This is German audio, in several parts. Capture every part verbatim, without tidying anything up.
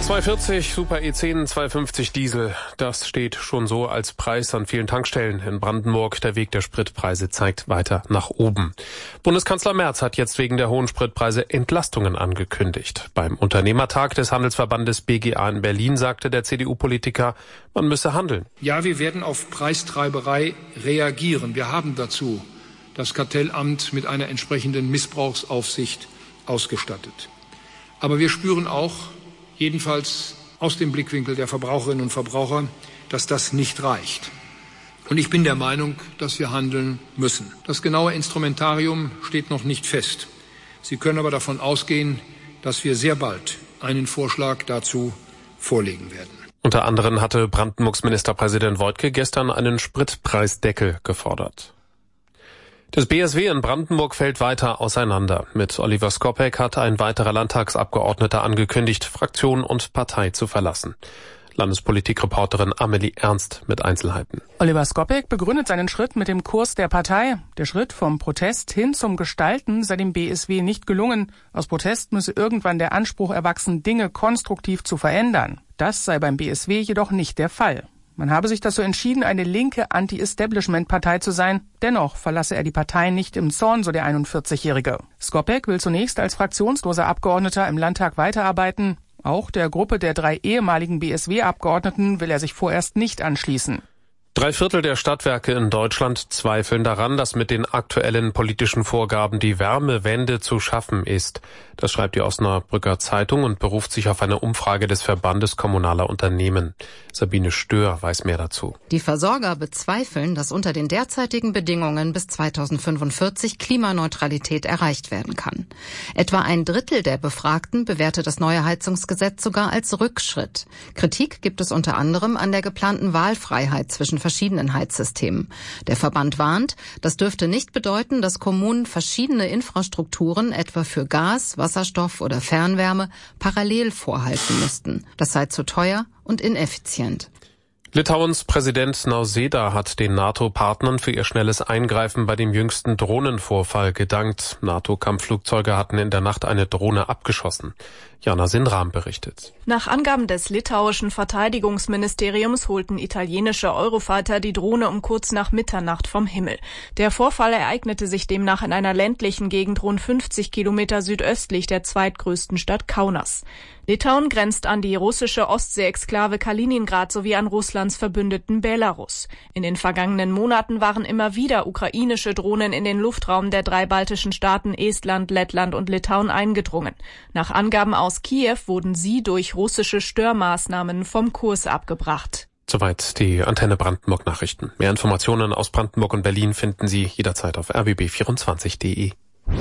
zwei vierzig Super E zehn, zwei fünfzig Diesel. Das steht schon so als Preis an vielen Tankstellen in Brandenburg. Der Weg der Spritpreise zeigt weiter nach oben. Bundeskanzler Merz hat jetzt wegen der hohen Spritpreise Entlastungen angekündigt. Beim Unternehmertag des Handelsverbandes B G A in Berlin sagte der C D U-Politiker, man müsse handeln. Ja, wir werden auf Preistreiberei reagieren. Wir haben dazu das Kartellamt mit einer entsprechenden Missbrauchsaufsicht ausgestattet. Aber wir spüren auch, jedenfalls aus dem Blickwinkel der Verbraucherinnen und Verbraucher, dass das nicht reicht. Und ich bin der Meinung, dass wir handeln müssen. Das genaue Instrumentarium steht noch nicht fest. Sie können aber davon ausgehen, dass wir sehr bald einen Vorschlag dazu vorlegen werden. Unter anderem hatte Brandenburgs Ministerpräsident Woidke gestern einen Spritpreisdeckel gefordert. Das B S W in Brandenburg fällt weiter auseinander. Mit Oliver Skopek hat ein weiterer Landtagsabgeordneter angekündigt, Fraktion und Partei zu verlassen. Landespolitikreporterin Amelie Ernst mit Einzelheiten. Oliver Skopek begründet seinen Schritt mit dem Kurs der Partei. Der Schritt vom Protest hin zum Gestalten sei dem B S W nicht gelungen. Aus Protest müsse irgendwann der Anspruch erwachsen, Dinge konstruktiv zu verändern. Das sei beim B S W jedoch nicht der Fall. Man habe sich dazu entschieden, eine linke Anti-Establishment-Partei zu sein. Dennoch verlasse er die Partei nicht im Zorn, so der einundvierzigjährige. Skopek will zunächst als fraktionsloser Abgeordneter im Landtag weiterarbeiten. Auch der Gruppe der drei ehemaligen B S W-Abgeordneten will er sich vorerst nicht anschließen. Drei Viertel der Stadtwerke in Deutschland zweifeln daran, dass mit den aktuellen politischen Vorgaben die Wärmewende zu schaffen ist. Das schreibt die Osnabrücker Zeitung und beruft sich auf eine Umfrage des Verbandes kommunaler Unternehmen. Sabine Stör weiß mehr dazu. Die Versorger bezweifeln, dass unter den derzeitigen Bedingungen bis zweitausendfünfundvierzig Klimaneutralität erreicht werden kann. Etwa ein Drittel der Befragten bewertet das neue Heizungsgesetz sogar als Rückschritt. Kritik gibt es unter anderem an der geplanten Wahlfreiheit zwischen verschiedenen Heizsystemen. Der Verband warnt, das dürfte nicht bedeuten, dass Kommunen verschiedene Infrastrukturen, etwa für Gas, Wasserstoff oder Fernwärme, parallel vorhalten müssten. Das sei zu teuer und ineffizient. Litauens Präsident Nausėda hat den NATO-Partnern für ihr schnelles Eingreifen bei dem jüngsten Drohnenvorfall gedankt. NATO-Kampfflugzeuge hatten in der Nacht eine Drohne abgeschossen. Jana Sinram berichtet. Nach Angaben des litauischen Verteidigungsministeriums holten italienische Eurofighter die Drohne um kurz nach Mitternacht vom Himmel. Der Vorfall ereignete sich demnach in einer ländlichen Gegend rund fünfzig Kilometer südöstlich der zweitgrößten Stadt Kaunas. Litauen grenzt an die russische Ostsee-Exklave Kaliningrad sowie an Russlands Verbündeten Belarus. In den vergangenen Monaten waren immer wieder ukrainische Drohnen in den Luftraum der drei baltischen Staaten Estland, Lettland und Litauen eingedrungen. Nach Angaben aus Kiew wurden sie durch russische Störmaßnahmen vom Kurs abgebracht. Soweit die Antenne Brandenburg Nachrichten. Mehr Informationen aus Brandenburg und Berlin finden Sie jederzeit auf r b b vierundzwanzig punkt de.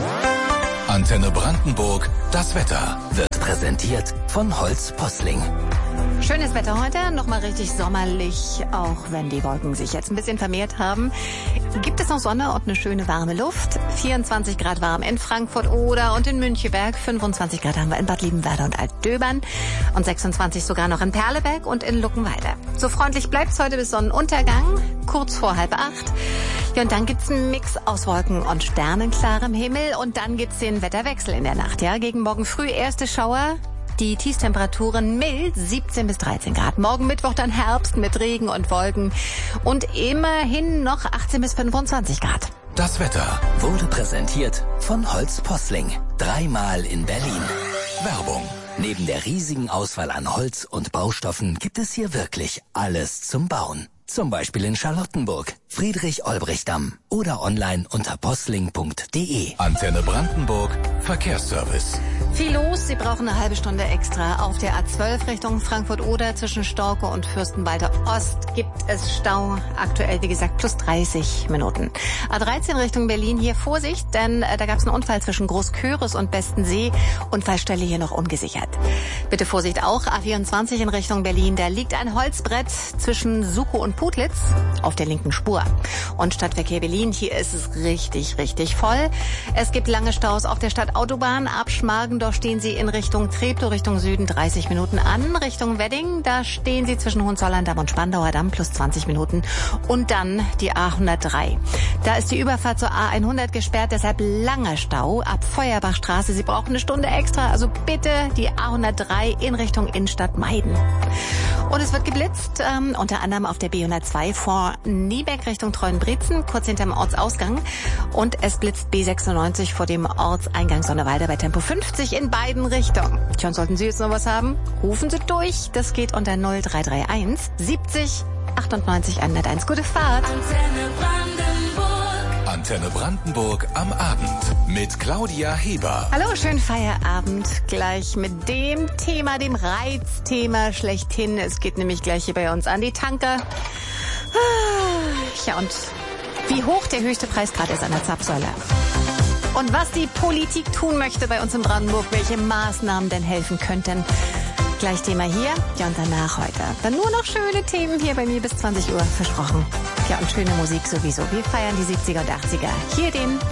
Antenne Brandenburg, das Wetter wird präsentiert von Holz Posling. Schönes Wetter heute, nochmal richtig sommerlich, auch wenn die Wolken sich jetzt ein bisschen vermehrt haben. Gibt es noch Sonne und eine schöne warme Luft. vierundzwanzig Grad warm in Frankfurt Oder und in Müncheberg. fünfundzwanzig Grad haben wir in Bad Liebenwerda und Altdöbern. Und sechsundzwanzig sogar noch in Perleberg und in Luckenwalde. So freundlich bleibt's heute bis Sonnenuntergang, kurz vor halb acht. Ja, und dann gibt's einen Mix aus Wolken und sternenklarem Himmel. Und dann gibt's den Wetterwechsel in der Nacht. Ja, gegen morgen früh erste Schauer. Die Tiefstemperaturen mild, siebzehn bis dreizehn Grad. Morgen Mittwoch dann Herbst mit Regen und Wolken. Und immerhin noch achtzehn bis fünfundzwanzig Grad. Das Wetter wurde präsentiert von Holz Posling. Dreimal in Berlin. Werbung. Neben der riesigen Auswahl an Holz und Baustoffen gibt es hier wirklich alles zum Bauen. Zum Beispiel in Charlottenburg, Friedrich-Olbrich-Damm oder online unter posling punkt de. Antenne Brandenburg, Verkehrsservice. Viel los, Sie brauchen eine halbe Stunde extra. Auf der A zwölf Richtung Frankfurt-Oder zwischen Storke und Fürstenwalde Ost gibt es Stau. Aktuell, wie gesagt, plus dreißig Minuten. A dreizehn Richtung Berlin, hier Vorsicht, denn äh, da gab es einen Unfall zwischen Großköris und Bestensee. Unfallstelle hier noch ungesichert. Bitte Vorsicht auch, A vierundzwanzig in Richtung Berlin. Da liegt ein Holzbrett zwischen Sukow und Putlitz auf der linken Spur. Und Stadtverkehr Berlin, hier ist es richtig, richtig voll. Es gibt lange Staus auf der Stadtautobahn ab Schmargendorf Dort stehen Sie in Richtung Treptow, Richtung Süden dreißig Minuten an. Richtung Wedding, da stehen Sie zwischen Hohenzollern-Damm und Spandauer Damm plus zwanzig Minuten. Und dann die A hundertdrei. Da ist die Überfahrt zur A hundert gesperrt, deshalb langer Stau ab Feuerbachstraße. Sie brauchen eine Stunde extra, also bitte die A hundertdrei in Richtung Innenstadt meiden. Und es wird geblitzt, ähm, unter anderem auf der B hundertzwei vor Niebeck Richtung Treuenbrietzen, kurz hinterm Ortsausgang. Und es blitzt B sechsundneunzig vor dem Ortseingang Sonnewalde bei Tempo fünfzig in beiden Richtungen. Tja, und sollten Sie jetzt noch was haben, rufen Sie durch. Das geht unter null drei drei eins siebzig achtundneunzig hunderteins. Gute Fahrt. Antenne Brandenburg. Antenne Brandenburg am Abend mit Claudia Heber. Hallo, schönen Feierabend. Gleich mit dem Thema, dem Reizthema schlechthin. Es geht nämlich gleich hier bei uns an die Tanker. Ja, und wie hoch der höchste Preis gerade ist an der Zapfsäule. Und was die Politik tun möchte bei uns in Brandenburg, welche Maßnahmen denn helfen könnten. Gleich Thema hier, ja, und danach heute. Dann nur noch schöne Themen hier bei mir bis zwanzig Uhr, versprochen. Ja, und schöne Musik sowieso. Wir feiern die siebziger und achtziger. Hier den